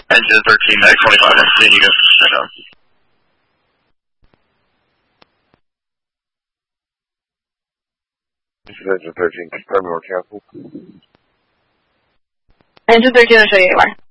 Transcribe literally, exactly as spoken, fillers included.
Engine thirteen, Mag twenty-five, I'm seeing you guys stand down. This is Engine thirteen, confirm your cancel. Engine thirteen, I'll show you where.